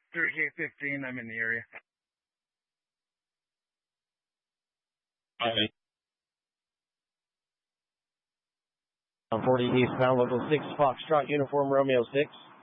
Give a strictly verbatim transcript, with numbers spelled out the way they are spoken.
thirty-eight fifteen, I'm in the area. Hi. On forty eastbound, local six, Foxtrot, uniform Romeo six.